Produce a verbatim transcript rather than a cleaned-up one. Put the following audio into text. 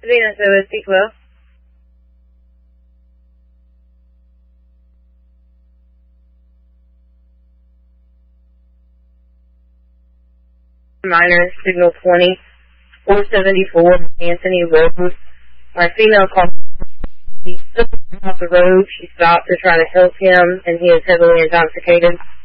Venus O S, speak well. Minor, signal twenty, four seventy-four, Anthony Road. My female called. He's still off the road. She stopped to try to help him, and he is heavily intoxicated.